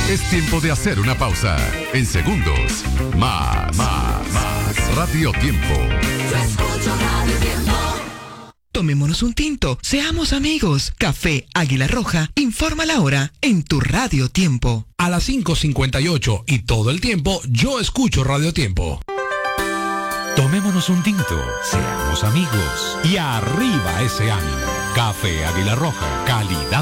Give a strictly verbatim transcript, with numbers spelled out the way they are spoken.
Es tiempo de hacer una pausa. En segundos, más, más, más. Radio Tiempo. Yo escucho Radio Tiempo. Tomémonos un tinto, seamos amigos. Café Águila Roja informa la hora en tu Radio Tiempo. A las cinco cincuenta y ocho y todo el tiempo, yo escucho Radio Tiempo. Tomémonos un tinto, seamos amigos y arriba ese ánimo. Café Águila Roja, calidad